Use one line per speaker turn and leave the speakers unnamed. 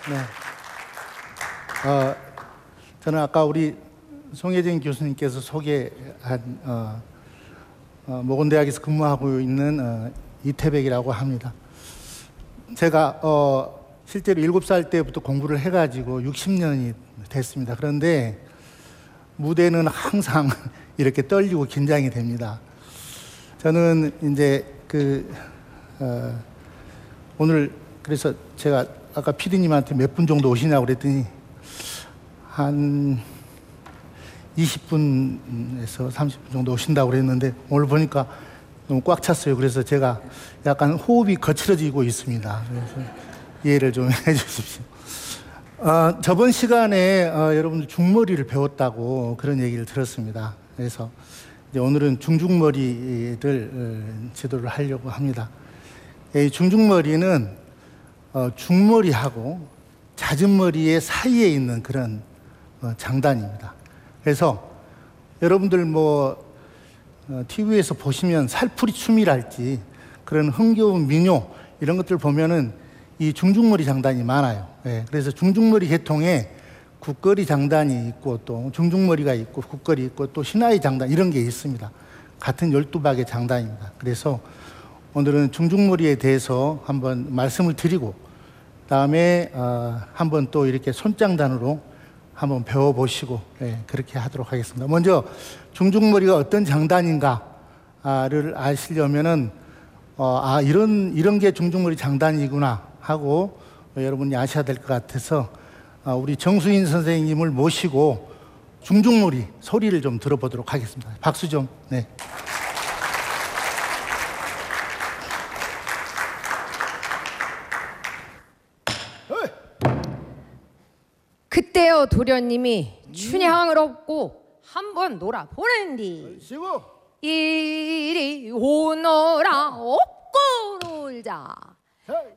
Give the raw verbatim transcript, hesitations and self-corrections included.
네. 어, 저는 아까 우리 송혜진 교수님께서 소개한 어, 어, 모건대학에서 근무하고 있는 어, 이태백이라고 합니다. 제가 어, 실제로 일곱 살 때부터 공부를 해가지고 육십 년이 됐습니다. 그런데 무대는 항상 이렇게 떨리고 긴장이 됩니다. 저는 이제 그 어, 오늘 그래서 제가 아까 피디님한테 몇 분 정도 오시냐고 그랬더니 한 이십 분에서 삼십 분 정도 오신다고 그랬는데 오늘 보니까 너무 꽉 찼어요. 그래서 제가 약간 호흡이 거칠어지고 있습니다. 그래서 이해를 좀 해주십시오. 어, 저번 시간에 어, 여러분들 중머리를 배웠다고 그런 얘기를 들었습니다. 그래서 이제 오늘은 중중머리를 어, 지도를 하려고 합니다. 이 중중머리는 어, 중머리하고 잦은 머리의 사이에 있는 그런 어, 장단입니다. 그래서 여러분들 뭐 어, 티비에서 보시면 살풀이 춤이랄지 그런 흥겨운 민요 이런 것들 보면은 이 중중머리 장단이 많아요. 예, 그래서 중중머리 계통에 국거리 장단이 있고 또 중중머리가 있고 국거리 있고 또 신하의 장단 이런 게 있습니다. 같은 열두 박의 장단입니다. 그래서 오늘은 중중머리에 대해서 한번 말씀을 드리고 다음에 어, 한번 또 이렇게 손장단으로 한번 배워보시고 예, 그렇게 하도록 하겠습니다. 먼저 중중머리가 어떤 장단인가를 아시려면은 어, 아 이런 이런 게 중중머리 장단이구나 하고 어, 여러분이 아셔야 될 것 같아서 어, 우리 정수인 선생님을 모시고 중중머리 소리를 좀 들어보도록 하겠습니다. 박수 좀. 네.
그때요 도련님이 춘향을 업고 한번 놀아보는디 이리 오너라 업고 놀자